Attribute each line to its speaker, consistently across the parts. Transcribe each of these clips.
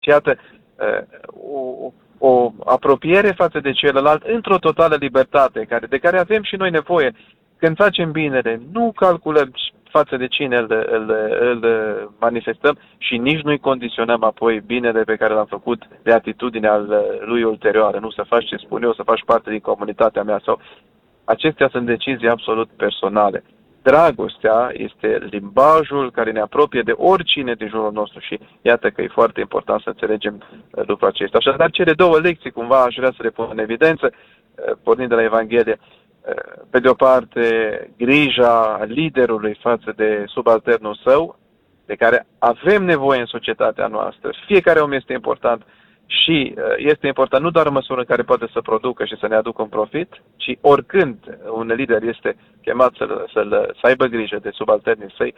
Speaker 1: Și iată, o apropiere față de celălalt într-o totală libertate, de care avem și noi nevoie. Când facem binele, nu calculăm față de cine îl manifestăm și nici nu-i condiționăm apoi binele pe care l-am făcut de atitudinea lui ulterioară. Nu să faci ce spun eu, să faci parte din comunitatea mea. Sau acestea sunt decizii absolut personale. Dragostea este limbajul care ne apropie de oricine din jurul nostru și iată că e foarte important să înțelegem lucrul acesta. Așadar, cele două lecții, cumva, aș vrea să le pun în evidență, pornind de la Evanghelie. Pe de o parte, grija liderului față de subalternul său, de care avem nevoie în societatea noastră. Fiecare om este important și este important nu doar în măsură în care poate să producă și să ne aducă un profit, ci oricând un lider este chemat să aibă grijă de subalternii săi,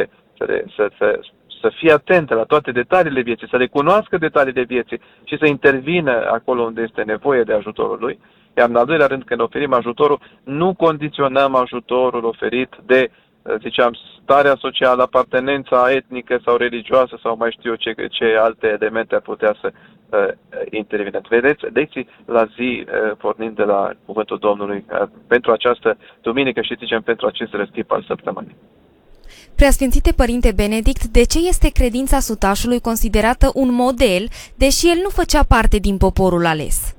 Speaker 1: să fie atent la toate detaliile vieții, să le cunoască detaliile vieții și să intervină acolo unde este nevoie de ajutorul lui. Iar în al doilea rând, când oferim ajutorul, nu condiționăm ajutorul oferit de, ziceam, starea socială, apartenența etnică sau religioasă sau mai știu eu ce alte elemente ar putea să intervină. Vedeți, lecții la zi, pornind de la cuvântul Domnului, pentru această duminică și, zicem, pentru acest răstimp al săptămânii.
Speaker 2: Preasfințite Părinte Benedict, de ce este credința sutașului considerată un model, deși el nu făcea parte din poporul ales?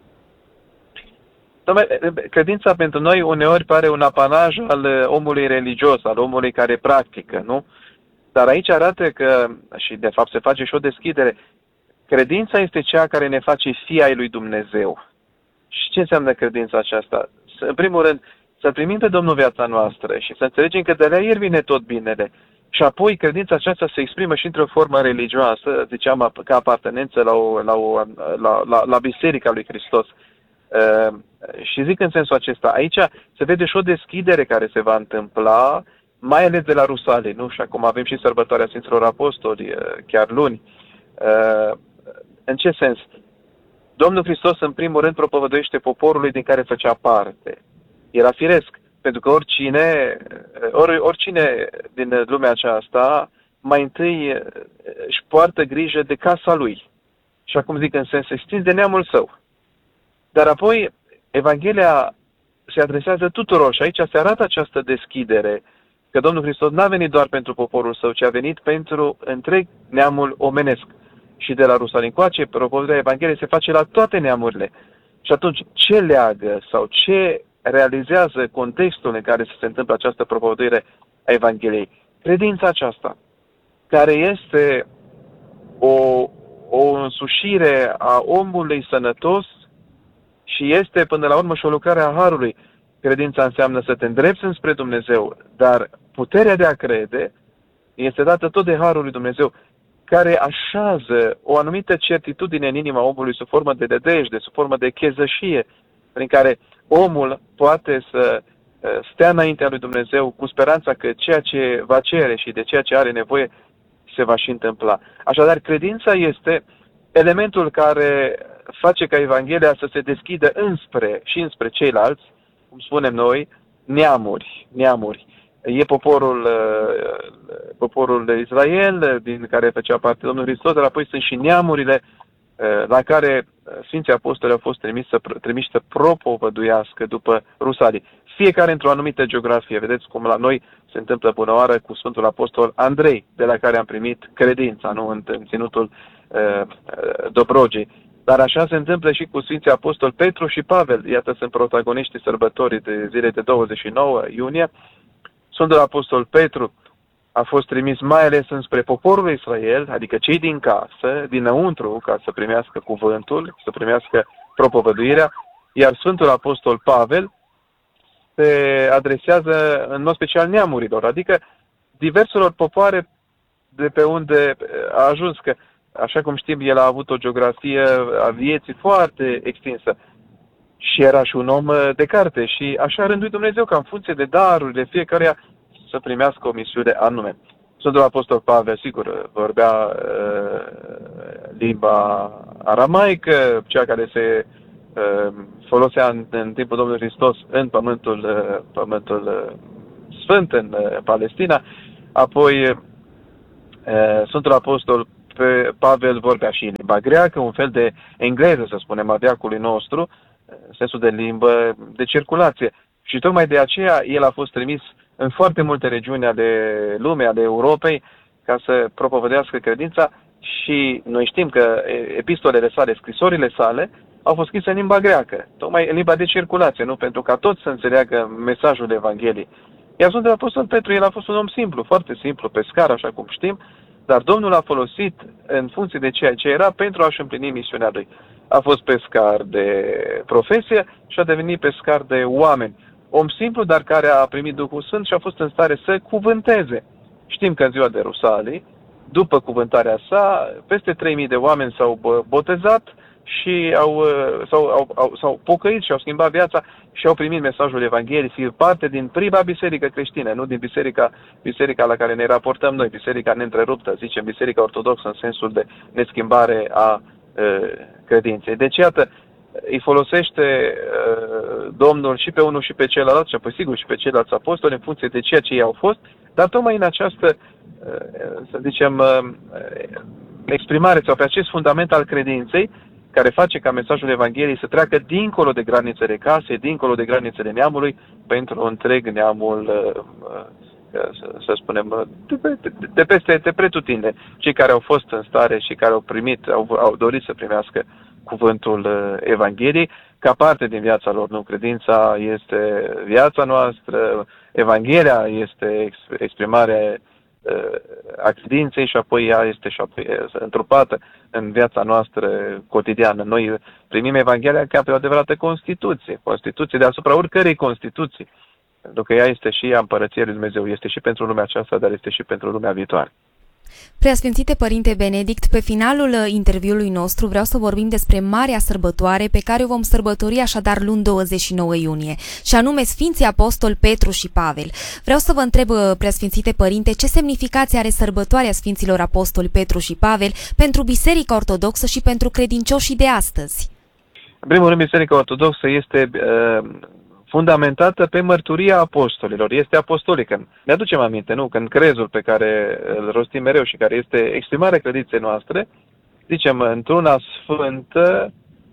Speaker 1: Credința pentru noi uneori pare un apanaj al omului religios, al omului care practică, nu? Dar aici arată că, și de fapt se face și o deschidere, credința este cea care ne face fii ai lui Dumnezeu. Și ce înseamnă credința aceasta? În primul rând, să primim pe Domnul viața noastră și să înțelegem că de la El vine tot binele. Și apoi credința aceasta se exprimă și într-o formă religioasă, ziceam, ca apartenență la Biserica lui Hristos. Și zic în sensul acesta, aici se vede și o deschidere care se va întâmpla, mai ales de la Rusalii, nu? Și acum avem și sărbătoarea Sfinților Apostoli, chiar luni. În ce sens? Domnul Hristos, în primul rând, propovăduiește poporului din care făcea parte. Era firesc, pentru că oricine din lumea aceasta, mai întâi își poartă grijă de casa lui. Și acum zic în sens extins de neamul său. Dar apoi, Evanghelia se adresează tuturor și aici se arată această deschidere, că Domnul Hristos n-a venit doar pentru poporul său, ci a venit pentru întreg neamul omenesc. Și de la Rusalim încoace, propovăduirea Evangheliei se face la toate neamurile. Și atunci, ce leagă sau ce realizează contextul în care se întâmplă această propovăduire a Evangheliei? Credința aceasta, care este o însușire a omului sănătos și este până la urmă și o lucrare a Harului. Credința înseamnă să te îndrepți înspre Dumnezeu, dar puterea de a crede este dată tot de Harul lui Dumnezeu, care așează o anumită certitudine în inima omului sub formă de nădejde, sub formă de chezășie, prin care omul poate să stea înaintea lui Dumnezeu cu speranța că ceea ce va cere și de ceea ce are nevoie se va și întâmpla. Așadar, credința este elementul care face ca Evanghelia să se deschidă înspre ceilalți, cum spunem noi, neamuri. E poporul de Israel, din care făcea parte Domnul Hristos, dar apoi sunt și neamurile la care Sfinții Apostoli au fost trimiși să propovăduiască după Rusalii. Fiecare într-o anumită geografie. Vedeți cum la noi se întâmplă bună oară cu Sfântul Apostol Andrei, de la care am primit credința, nu în ținutul Dobrogei. Dar așa se întâmplă și cu Sfinții Apostoli Petru și Pavel. Iată, sunt protagoniștii sărbătorii de zilei de 29 iunie. Sfântul Apostol Petru a fost trimis mai ales înspre poporul Israel, adică cei din casă, dinăuntru, ca să primească cuvântul, să primească propovăduirea, iar Sfântul Apostol Pavel se adresează în mod special neamurilor, adică diverselor popoare de pe unde a ajuns, că, așa cum știm, el a avut o geografie a vieții foarte extinsă și era și un om de carte și așa a rânduit Dumnezeu ca în funcție de darurile fiecăruia să primească o misiune anume. Sfântul Apostol Pavel, sigur, vorbea limba aramaică, cea care se folosea în timpul Domnului Hristos în pământul sfânt, în Palestina. Apoi Sfântul Apostol Pavel vorbea și limba greacă, un fel de engleză, să spunem, a veacului nostru, în sensul de limbă de circulație. Și tocmai de aceea el a fost trimis în foarte multe regiuni ale lumii, ale Europei, ca să propovădească credința și noi știm că epistolele sale, scrisorile sale, au fost scrise în limba greacă, tocmai în limba de circulație, nu pentru ca toți să înțeleagă mesajul Evangheliei. Iar Sfântul Apostol Petru, el a fost un om simplu, foarte simplu, pescar, așa cum știm, dar Domnul a folosit în funcție de ceea ce era pentru a-și împlini misiunea lui. A fost pescar de profesie și a devenit pescar de oameni. Om simplu, dar care a primit Duhul Sfânt și a fost în stare să cuvânteze. Știm că în ziua de Rusalii, după cuvântarea sa, peste 3.000 de oameni s-au botezat și s-au pocăit și au schimbat viața și au primit mesajul Evangheliei, fiind parte din prima biserică creștină, nu din biserica la care ne raportăm noi, biserica neîntreruptă, zicem biserica ortodoxă în sensul de neschimbare a credinței. Deci, iată, îi folosește Domnul și pe unul și pe celălalt, și apoi sigur și pe ceilalți apostoli, în funcție de ceea ce ei au fost, dar tocmai în această, să zicem, exprimare sau pe acest fundament al credinței, care face ca mesajul Evangheliei să treacă dincolo de granițele casei, dincolo de granițele neamului, pentru întreg neamul, să spunem, de pretutinde. Cei care au fost în stare și care au primit, au dorit să primească cuvântul Evangheliei, ca parte din viața lor. Nu, credința este viața noastră, Evanghelia este exprimarea a credinței și apoi ea este și apoi întrupată în viața noastră cotidiană. Noi primim Evanghelia ca pe o adevărată Constituție deasupra oricărei Constituții, pentru că ea este și a Împărăției lui Dumnezeu, este și pentru lumea aceasta, dar este și pentru lumea viitoare.
Speaker 2: Preasfințite Părinte Benedict, pe finalul interviului nostru vreau să vorbim despre marea sărbătoare pe care o vom sărbători așadar luni 29 iunie, și anume Sfinții Apostoli Petru și Pavel. Vreau să vă întreb, Preasfințite Părinte, ce semnificație are sărbătoarea Sfinților Apostoli Petru și Pavel pentru Biserica Ortodoxă și pentru credincioșii de astăzi?
Speaker 1: În primul rând, Biserica Ortodoxă este fundamentată pe mărturia apostolilor, este apostolică. Ne aducem aminte, nu? Când crezul pe care îl rostim mereu și care este exprimarea credinței noastre, zicem într-una sfântă,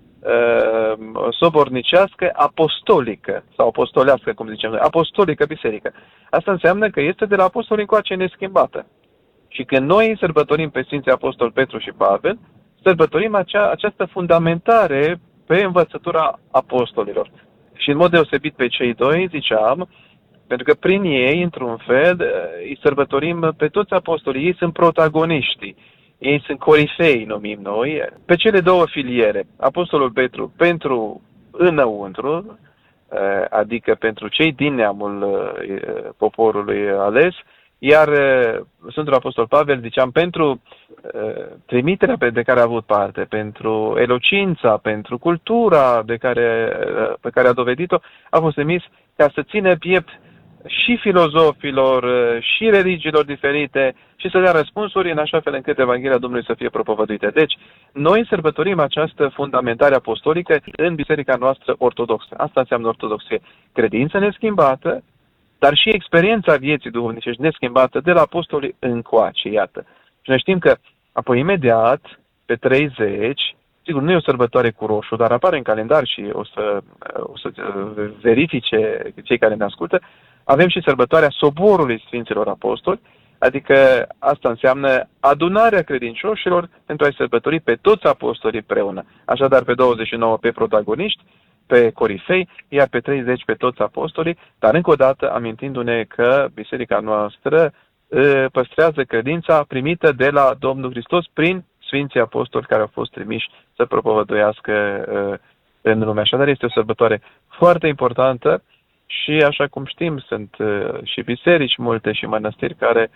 Speaker 1: sobornicească, apostolică, sau apostolească, cum zicem noi, apostolică biserică. Asta înseamnă că este de la apostoli încoace neschimbată. Și când noi sărbătorim pe Sfinții Apostoli Petru și Pavel, sărbătorim această fundamentare pe învățătura apostolilor. Și în mod deosebit pe cei doi, ziceam, pentru că prin ei, într-un fel, îi sărbătorim pe toți apostolii. Ei sunt protagoniștii, ei sunt corifei, numim noi, pe cele două filiere. Apostolul Petru pentru înăuntru, adică pentru cei din neamul poporului ales, iar Sfântul Apostol Pavel, ziceam, pentru trimiterea de care a avut parte, pentru elocința, pentru cultura pe care a dovedit-o, a fost trimis ca să țină piept și filozofilor, și religiilor diferite și să dea răspunsuri în așa fel încât Evanghelia Domnului să fie propovăduită. Deci, noi sărbătorim această fundamentare apostolică în biserica noastră ortodoxă. Asta înseamnă ortodoxie. Credință neschimbată, dar și experiența vieții duhovnicești neschimbată de la apostolii încoace, iată. Și noi știm că apoi imediat, pe 30, sigur, nu e o sărbătoare cu roșu, dar apare în calendar și o să verifice cei care ne ascultă, avem și sărbătoarea Soborului Sfinților Apostoli, adică asta înseamnă adunarea credincioșilor pentru a-i sărbători pe toți apostolii împreună. Așadar, pe 29 pe protagoniști, pe corifei, iar pe 30 pe toți apostolii, dar încă o dată amintindu-ne că biserica noastră păstrează credința primită de la Domnul Hristos prin Sfinții Apostoli care au fost trimiși să propovăduiască în lume. Așadar, este o sărbătoare foarte importantă și, așa cum știm, sunt și biserici multe și mănăstiri care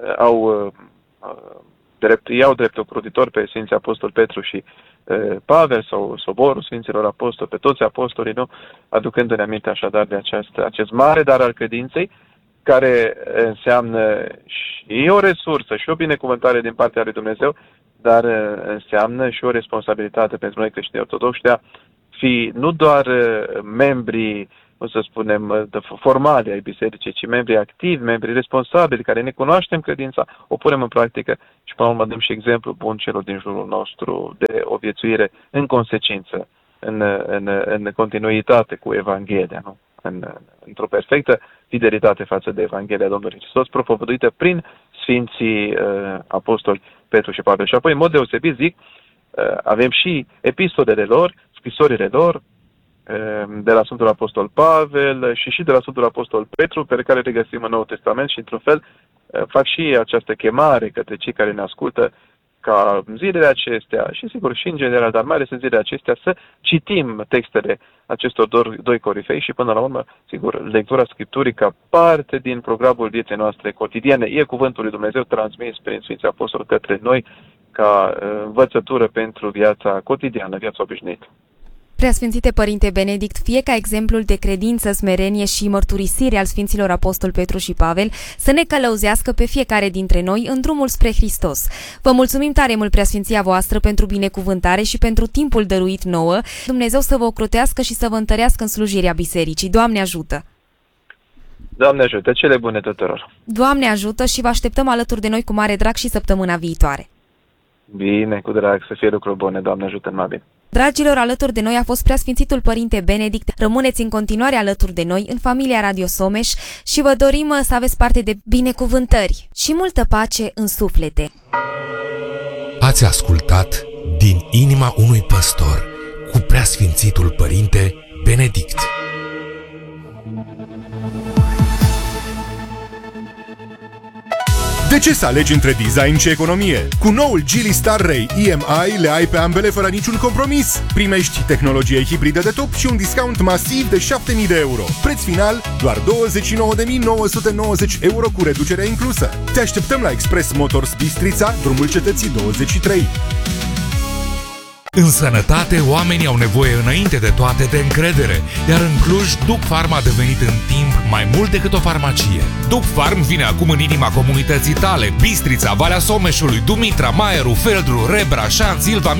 Speaker 1: iau drept ocrotitor pe Sfinții Apostoli Petru și Pavel sau Soborul Sfinților Apostoli, pe toți apostolii, nu? Aducându-ne aminte așadar de acest mare dar al credinței, care înseamnă și o resursă și o binecuvântare din partea lui Dumnezeu, dar înseamnă și o responsabilitate pentru noi creștini ortodoxi de a fi nu doar membrii o să spunem, formale ai bisericii, ci membri activi, membri responsabili, care ne cunoaștem credința, o punem în practică și până la urmă dăm și exemplu bun celor din jurul nostru de o viețuire în consecință, în continuitate cu Evanghelia, nu? Într-o perfectă fidelitate față de Evanghelia Domnului Hristos, propovăduită prin Sfinții Apostoli Petru și Pavel. Și apoi, în mod deosebit, zic, avem și epistolele lor, scrisorile lor, de la Sfântul Apostol Pavel și de la Sfântul Apostol Petru, pe care le găsim în Noul Testament și, într-un fel, fac și această chemare către cei care ne ascultă ca în zilele acestea, și sigur și în general, dar mai ales în zilele acestea, să citim textele acestor doi corifei și până la urmă, sigur, lectura Scripturii ca parte din programul vieții noastre cotidiane. E cuvântul lui Dumnezeu transmis prin Sfinții Apostoli către noi ca învățătură pentru viața cotidiană, viața obișnuită.
Speaker 2: Preasfințite Părinte Benedict, fie ca exemplul de credință, smerenie și mărturisire al Sfinților Apostol Petru și Pavel să ne călăuzească pe fiecare dintre noi în drumul spre Hristos. Vă mulțumim tare mult, Preasfinția voastră, pentru binecuvântare și pentru timpul dăruit nouă. Dumnezeu să vă ocrotească și să vă întărească în slujirea bisericii. Doamne ajută!
Speaker 1: Doamne ajută! Cele bune tuturor!
Speaker 2: Doamne ajută și vă așteptăm alături de noi cu mare drag și săptămâna viitoare.
Speaker 1: Bine, cu drag, să fie lucruri bune. Doamne ajută, numai bine!
Speaker 2: Dragilor, alături de noi a fost Preasfințitul Părinte Benedict. Rămâneți în continuare alături de noi în familia Radio Someș și vă dorim să aveți parte de binecuvântări și multă pace în suflete.
Speaker 3: Ați ascultat Din inima unui păstor cu Preasfințitul Părinte Benedict.
Speaker 4: De ce să alegi între design și economie? Cu noul Geely Star Ray EMI le ai pe ambele fără niciun compromis. Primești tehnologie hibridă de top și un discount masiv de 7.000 de euro. Preț final doar 29.990 euro cu reducere inclusă. Te așteptăm la Express Motors Bistrița, drumul Cetății 23.
Speaker 3: În sănătate, oamenii au nevoie înainte de toate de încredere, iar în Cluj, Duc Pharma a devenit în timp mai mult decât o farmacie. Duc Pharm vine acum în inima comunității tale, Bistrița, Valea Someșului, Dumitra, Maieru, Feldru, Rebra, Șanț, Ilva,